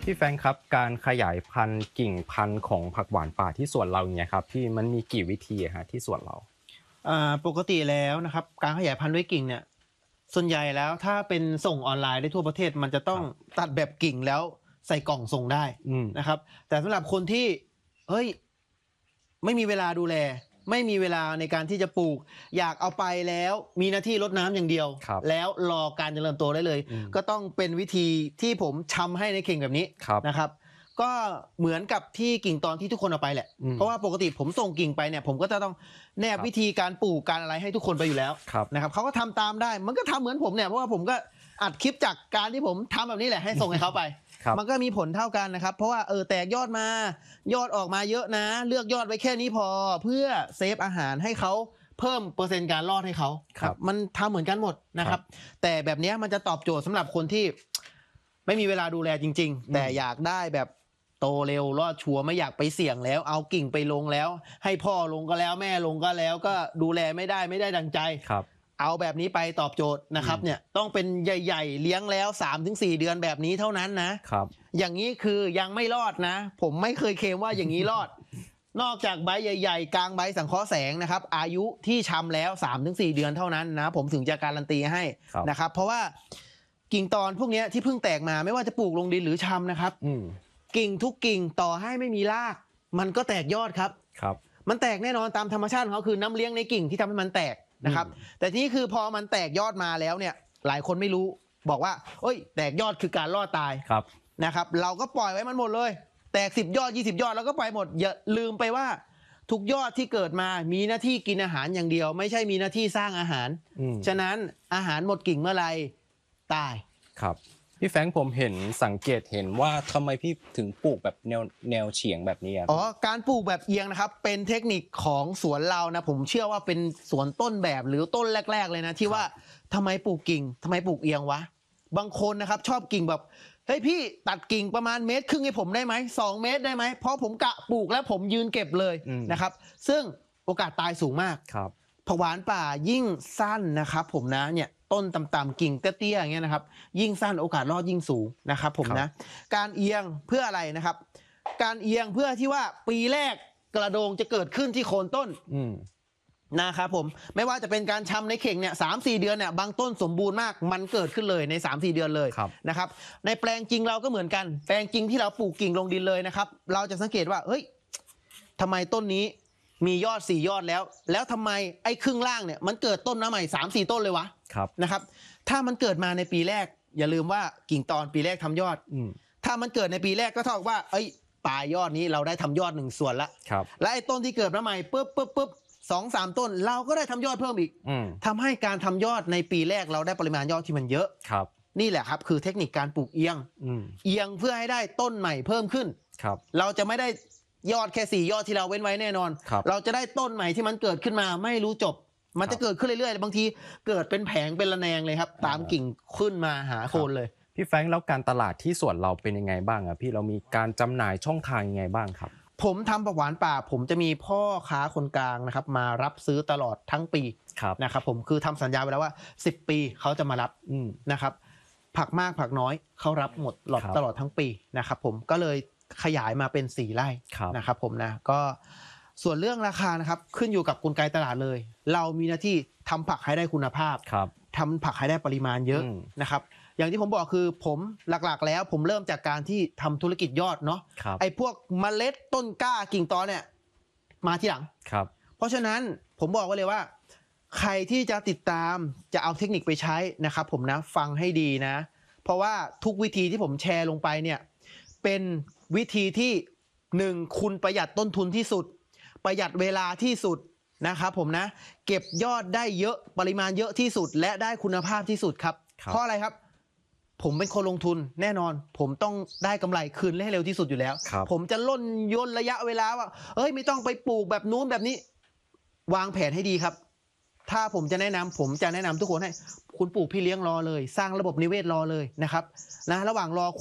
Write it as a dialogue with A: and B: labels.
A: พี่แฟรงค์ครับการขยายพันธุ์กิ่งพันธุ์ของผักหวานป่าที่สวนเราเนี่ยครับพี่มันมีกี่วิธีอะฮะที่สวนเรา
B: ปกติแล้วนะครับการขยายพันธุ์ด้วยกิ่งเนี่ยส่วนใหญ่แล้วถ้าเป็นส่งออนไลน์ได้ทั่วประเทศมันจะต้องตัดแบบกิ่งแล้วใส่กล่องส่งได้นะครับแต่สำหรับคนที่เฮ้ยไม่มีเวลาดูแลไม่มีเวลาในการที่จะปลูกอยากเอาไปแล้วมีหน้าที่รดน้ำอย่างเดียวแล้วรอการเจริญโตได้เลยก็ต้องเป็นวิธีที่ผมทำให้ในเข่งแบบนี้นะครับก็เหมือนกับที่กิ่งตอนที่ทุกคนเอาไปแหละเพราะว่าปกติผมส่งกิ่งไปเนี่ยผมก็จะต้องแนบวิธีการปลูกการอะไรให้ทุกคนไปอยู่แล้วนะครับเขาก็ทำตามได้มันก็ทำเหมือนผมเนี่ยเพราะว่าผมก็อัดคลิปจากการที่ผมทำแบบนี้แหละให้ส่งให้เขาไปมันก็มีผลเท่ากันนะครับเพราะว่าแตกยอดมายอดออกมาเยอะนะเลือกยอดไว้แค่นี้พอเพื่อเซฟอาหารให้เขาเพิ่มเปอร์เซ็นต์การรอดให้เขาครับมันทำเหมือนกันหมดนะครับแต่แบบนี้มันจะตอบโจทย์สำหรับคนที่ไม่มีเวลาดูแลจริงๆแต่อยากได้แบบโตเร็วรอดชัวร์ไม่อยากไปเสี่ยงแล้วเอากิ่งไปลงแล้วให้พ่อลงก็แล้วแม่ลงก็แล้วก็ดูแลไม่ได้ดังใจเอาแบบนี้ไปตอบโจทย์นะครับเนี่ยต้องเป็นใหญ่ๆเลี้ยงแล้ว 3-4 เดือนแบบนี้เท่านั้นนะครับอย่างนี้คือยังไม่รอดนะผมไม่เคยเคลมว่าอย่างนี้รอด นอกจากใบใหญ่ๆกลางใบสังเคราะห์แสงนะครับอายุที่ชำแล้ว 3-4 เดือนเท่านั้นนะผมถึงจะการันตีให้นะครับเพราะว่ากิ่งตอนพวกนี้ที่เพิ่งแตกมาไม่ว่าจะปลูกลงดินหรือชำนะครับกิ่งทุกกิ่งต่อให้ไม่มีรากมันก็แตกยอดครับมันแตกแน่นอนตามธรรมชาติของเขาคือน้ำเลี้ยงในกิ่งที่ทำให้มันแตกนะครับแต่ที่นี่คือพอมันแตกยอดมาแล้วเนี่ยหลายคนไม่รู้บอกว่าแตกยอดคือการรอดตายนะครับเราก็ปล่อยไว้มันหมดเลยแตก10 ยอด 20 ยอดแล้วก็ไปหมดอย่าลืมไปว่าทุกยอดที่เกิดมามีหน้าที่กินอาหารอย่างเดียวไม่ใช่มีหน้าที่สร้างอาหารฉะนั้นอาหารหมดกิ่งเมื่อไรตาย
A: ครับพี่แฟรงค์ผมเห็นสังเกตเห็นว่าทำไมพี่ถึงปลูกแบบแนวเฉียงแบบนี้
B: การปลูกแบบเอียงนะครับเป็นเทคนิคของสวนเรานะผมเชื่อว่าเป็นสวนต้นแบบหรือต้นแรกๆเลยนะที่ว่าทำไมปลูกกิ่งทำไมปลูกเอียงวะบางคนนะครับชอบกิ่งแบบเฮ้ยพี่ตัดกิ่งประมาณ1.5 เมตรให้ผมได้ไหม2 เมตรได้ไหมเพราะผมกะปลูกแล้วผมยืนเก็บเลยนะครับซึ่งโอกาสตายสูงมากผักหวานป่ายิ่งสั้นนะครับผมนะเนี่ยต้นต่ำๆกิ่งเตี้ยๆอย่างเงี้ยนะครับยิ่งสั้นโอกาสรอดยิ่งสูงนะครับผมนะการเอียงเพื่ออะไรนะครับการเอียงเพื่อที่ว่าปีแรกกระโดงจะเกิดขึ้นที่โคนต้นนะครับผมไม่ว่าจะเป็นการชำในเข่งเนี่ย3-4 เดือนเนี่ยบางต้นสมบูรณ์มากมันเกิดขึ้นเลยใน 3-4 เดือนเลยนะครับในแปลงจริงเราก็เหมือนกันแปลงจริงที่เราปลูกกิ่งลงดินเลยนะครับเราจะสังเกตว่าเฮ้ยทำไมต้นนี้มียอด4 ยอดแล้วทำไมไอ้ครึ่งล่างเนี่ยมันเกิดต้นมาใหม่ 3-4 ต้นเลยวะนะครับถ้ามันเกิดมาในปีแรกอย่าลืมว่ากิ่งตอนปีแรกทำยอดถ้ามันเกิดในปีแรกก็เท่ากับว่าปลายยอดนี้เราได้ทำยอด1 ส่วนละและไอ้ต้นที่เกิดมาใหม่ปุ๊บ2-3 ต้นเราก็ได้ทำยอดเพิ่มอีกทำให้การทำยอดในปีแรกเราได้ปริมาณยอดที่มันเยอะนี่แหละครับคือเทคนิคการปลูกเอียงเพื่อให้ได้ต้นใหม่เพิ่มขึ้นเราจะไม่ได้ยอดแค่4 ยอดที่เราเว้นไว้แน่นอนเราจะได้ต้นใหม่ที่มันเกิดขึ้นมาไม่รู้จบมันจะเกิดขึ้นเรื่อยๆบางทีเกิดเป็นแผงเป็นระแนงเลยครับตามกิ่งขึ้นมาหาโคนเลย
A: พี่แฟรงค์แล้วการตลาดที่สวนเราเป็นยังไงบ้างอะพี่เรามีการจำหน่ายช่องทางยังไงบ้างครับ
B: ผมทำผักหวานป่าผมจะมีพ่อค้าคนกลางนะครับมารับซื้อตลอดทั้งปีนะครับผมคือทำสัญญาไว้แล้วว่า10 ปีเขาจะมารับนะครับผักมากผักน้อยเขารับหมดตลอดทั้งปีนะครับผมก็เลยขยายมาเป็น4 ไร่นะครับผมนะก็ส่วนเรื่องราคานะครับขึ้นอยู่กับกลไกตลาดเลยเรามีหน้าที่ทำผักให้ได้คุณภาพทำผักให้ได้ปริมาณเยอะนะครับอย่างที่ผมบอกคือผมหลักๆแล้วผมเริ่มจากการที่ทำธุรกิจยอดเนาะไอ้พวกเมล็ดต้นกล้ากิ่งตอนเนี่ยมาทีหลังเพราะฉะนั้นผมบอกไว้เลยว่าใครที่จะติดตามจะเอาเทคนิคไปใช้นะครับผมนะฟังให้ดีนะเพราะว่าทุกวิธีที่ผมแชร์ลงไปเนี่ยเป็นวิธีที่1คุณประหยัดต้นทุนที่สุดประหยัดเวลาที่สุดนะครับผมนะเก็บยอดได้เยอะปริมาณเยอะที่สุดและได้คุณภาพที่สุดครับเพราะอะไรครับผมเป็นคนลงทุนแน่นอนผมต้องได้กำไรคืนให้เร็วที่สุดอยู่แล้วผมจะย่นระยะเวลาว่าไม่ต้องไปปลูกแบบนู้นแบบนี้วางแผนให้ดีครับถ้าผมจะแนะนำทุกคนให้คุณปลูกพี่เลี้ยงรอเลยสร้างระบบนิเวศรอเลยนะครับนะระหว่างรอ